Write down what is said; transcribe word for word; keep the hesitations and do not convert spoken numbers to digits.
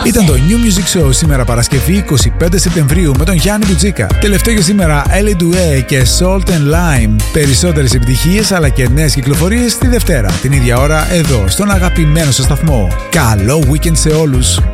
Ήταν το New Music Show σήμερα Παρασκευή εικοστή πέμπτη Σεπτεμβρίου με τον Γιάννη Μπουτζίκα. Τελευταίο για σήμερα Ellie Douay και Salt and Lime. Περισσότερες επιτυχίες αλλά και νέες κυκλοφορίες τη Δευτέρα την ίδια ώρα εδώ στον αγαπημένο σας σταθμό. Καλό weekend σε όλους!